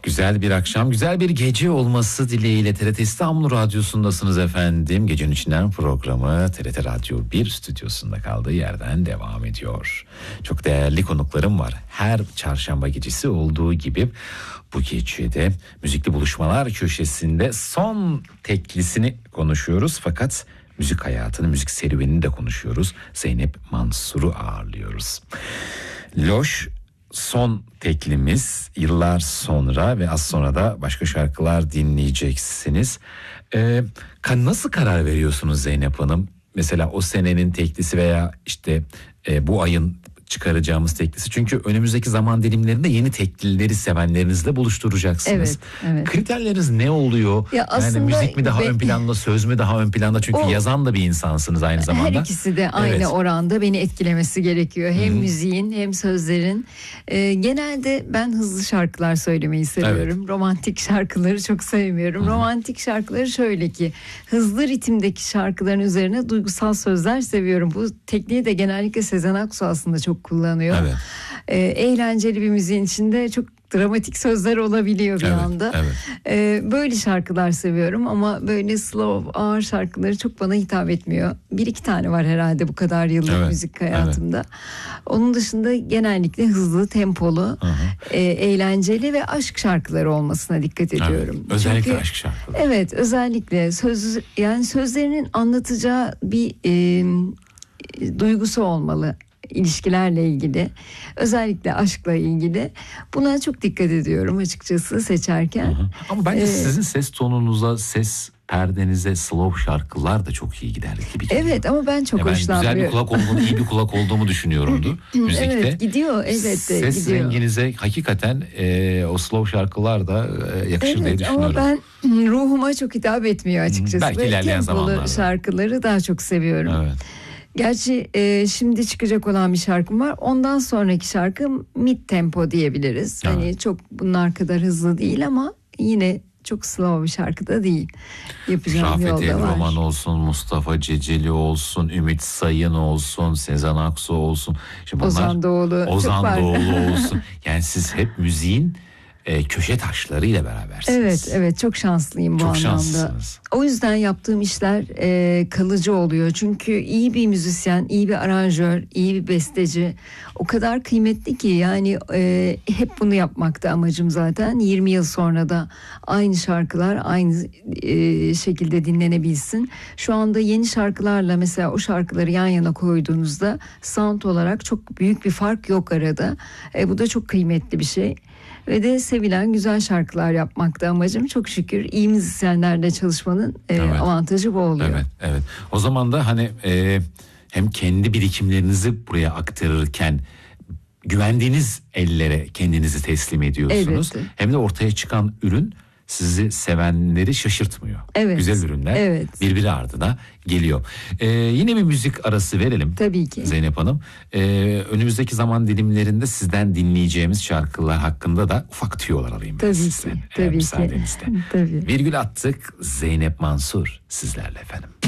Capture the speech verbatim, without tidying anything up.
Güzel bir akşam, güzel bir gece olması dileğiyle T R T İstanbul Radyosu'ndasınız efendim. Gecenin içinden programı T R T Radyo bir stüdyosunda kaldığı yerden devam ediyor. Çok değerli konuklarım var. Her çarşamba gecesi olduğu gibi bu gecede müzikli buluşmalar köşesinde son teklisini konuşuyoruz. Fakat müzik hayatını, müzik serüvenini de konuşuyoruz. Zeynep Mansur'u ağırlıyoruz. Loş son teklimiz, yıllar sonra ve az sonra da başka şarkılar dinleyeceksiniz. Ee, nasıl karar veriyorsunuz Zeynep Hanım? Mesela o senenin teklisi veya işte e, bu ayın çıkaracağımız teklisi. Çünkü önümüzdeki zaman dilimlerinde yeni teklileri sevenlerinizle buluşturacaksınız. Evet, evet. Kriterleriniz ne oluyor? Ya yani müzik mi daha be, ön planda, söz mü daha ön planda? Çünkü o, yazan da bir insansınız aynı zamanda. Her ikisi de aynı evet. oranda beni etkilemesi gerekiyor. Hem hmm. müziğin hem sözlerin. Ee, genelde ben hızlı şarkılar söylemeyi seviyorum. Evet. Romantik şarkıları çok sevmiyorum. Hmm. Romantik şarkıları şöyle ki, hızlı ritimdeki şarkıların üzerine duygusal sözler seviyorum. Bu tekniği de genellikle Sezen Aksu aslında çok kullanıyor. Evet. Ee, eğlenceli bir müziğin içinde çok dramatik sözler olabiliyor bir evet, anda. Evet. Ee, böyle şarkılar seviyorum ama böyle slow, ağır şarkıları çok bana hitap etmiyor. Bir iki tane var herhalde bu kadar yıllık evet, müzik hayatımda. Evet. Onun dışında genellikle hızlı, tempolu, e, eğlenceli ve aşk şarkıları olmasına dikkat ediyorum. Evet, özellikle Çünkü, aşk şarkıları. Evet, özellikle söz, yani sözlerinin anlatacağı bir e, duygusu olmalı. İlişkilerle ilgili, özellikle aşkla ilgili, buna çok dikkat ediyorum açıkçası seçerken. Hı hı. Ama bence ee, sizin ses tonunuza, ses perdenize slow şarkılar da çok iyi gider gibi geliyor. Evet ama ben çok ya ben hoşlanmıyorum. Güzel bir kulak olduğunu, iyi bir kulak olduğumu düşünüyorumdu müzikte. Evet, gidiyor elbette. Ses gidiyor. renginize hakikaten e, o slow şarkılar da e, yakışır evet, diye düşünüyorum. Ama ben ruhuma çok hitap etmiyor açıkçası. Belki ilerleyen zamanlarda. Şarkıları daha çok seviyorum. Evet. Gerçi e, şimdi çıkacak olan bir şarkım var. Ondan sonraki şarkım mid tempo diyebiliriz. Evet. Hani çok bunlar kadar hızlı değil ama yine çok slow bir şarkı da değil. Yapacağım Rafet yolda El var. Roman olsun, Mustafa Ceceli olsun, Ümit Sayın olsun, Sezen Aksu olsun. Şimdi bunlar, Ozan Doğulu. Ozan Doğulu olsun. Yani siz hep müziğin E, köşe taşlarıyla berabersiniz. Evet, evet, çok şanslıyım bu çok anlamda. Şanslısınız. O yüzden yaptığım işler e, kalıcı oluyor. Çünkü iyi bir müzisyen, iyi bir aranjör, iyi bir besteci o kadar kıymetli ki yani e, hep bunu yapmakta amacım zaten. yirmi yıl sonra da aynı şarkılar aynı e, şekilde dinlenebilsin. Şu anda yeni şarkılarla mesela o şarkıları yan yana koyduğunuzda sound olarak çok büyük bir fark yok arada. E, bu da çok kıymetli bir şey. Ve de sevilen güzel şarkılar yapmakta amacım. Çok şükür iyi müzisyenlerle çalışmanın e, evet. avantajı bu oluyor. Evet, evet. O zaman da hani e, hem kendi birikimlerinizi buraya aktarırken güvendiğiniz ellere kendinizi teslim ediyorsunuz. Elbette. Hem de ortaya çıkan ürün sizi sevenleri şaşırtmıyor. Evet. Güzel ürünler evet. birbiri ardına geliyor. Ee, yine bir müzik arası verelim. Tabii ki. Zeynep Hanım. Ee, önümüzdeki zaman dilimlerinde sizden dinleyeceğimiz şarkılar hakkında da ufak tüyolar alayım ben tabii sizden. Ki, tabii müsaadenizle. Ki. Tabii. Virgül attık. Zeynep Mansur sizlerle efendim.